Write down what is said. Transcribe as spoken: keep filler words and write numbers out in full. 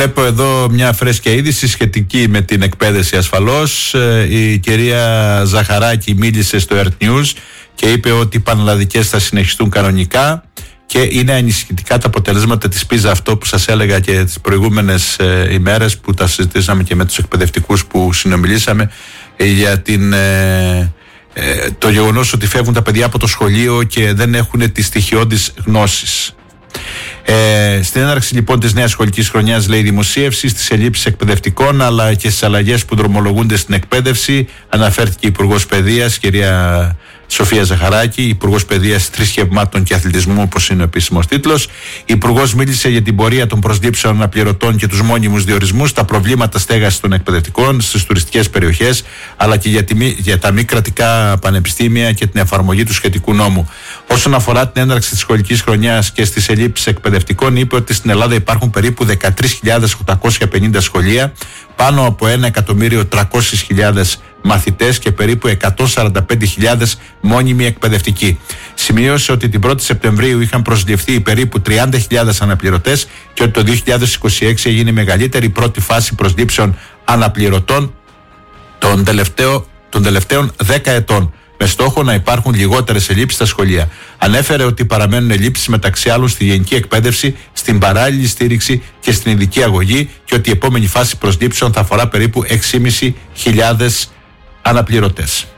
Βλέπω εδώ μια φρέσκια είδηση σχετική με την εκπαίδευση ασφαλώς. Η κυρία Ζαχαράκη μίλησε στο Earth News και είπε ότι οι πανελλαδικές θα συνεχιστούν κανονικά και είναι ανησυχητικά τα αποτελέσματα της πίζα, αυτό που σας έλεγα και τις προηγούμενες ε, ημέρες που τα συζητήσαμε και με τους εκπαιδευτικούς που συνομιλήσαμε ε, για την, ε, ε, το γεγονός ότι φεύγουν τα παιδιά από το σχολείο και δεν έχουν τις στοιχειώδεις γνώσεις. Ε, στην έναρξη λοιπόν της νέας σχολικής χρονιάς, λέει η δημοσίευση, στις ελλείψεις εκπαιδευτικών αλλά και στις αλλαγές που δρομολογούνται στην εκπαίδευση, αναφέρθηκε η Υπουργός Παιδείας, κυρία Σοφία Ζαχαράκη, Υπουργός Παιδείας, Θρησκευμάτων και Αθλητισμού, όπως είναι ο επίσημος τίτλος. Η Υπουργός μίλησε για την πορεία των προσλήψεων αναπληρωτών και τους μόνιμους διορισμούς, τα προβλήματα στέγασης των εκπαιδευτικών στις τουριστικές περιοχές, αλλά και για, τη, για τα μη κρατικά πανεπιστήμια και την εφαρμογή του σχετικού νόμου. Όσον αφορά την έναρξη της σχολικής χρονιάς και στις ελλείψεις εκπαιδευτικών, είπε ότι στην Ελλάδα υπάρχουν περίπου δεκατρείς χιλιάδες οκτακόσια πενήντα σχολεία, πάνω από ένα εκατομμύριο τριακόσιες χιλιάδες μαθητές και περίπου εκατόν σαράντα πέντε χιλιάδες μόνιμοι εκπαιδευτικοί. Σημείωσε ότι την πρώτη Σεπτεμβρίου είχαν προσληφθεί περίπου τριάντα χιλιάδες αναπληρωτές και ότι το δύο χιλιάδες είκοσι έξι έγινε η μεγαλύτερη πρώτη φάση προσλήψεων αναπληρωτών των, τελευταίο, των τελευταίων δέκα ετών, με στόχο να υπάρχουν λιγότερες ελλείψεις στα σχολεία. Ανέφερε ότι παραμένουν ελλείψεις μεταξύ άλλων στη γενική εκπαίδευση, στην παράλληλη στήριξη και στην ειδική αγωγή και ότι η επόμενη φάση προσλήψεων θα αφορά περίπου έξι χιλιάδες πεντακόσιους αναπληρωτές.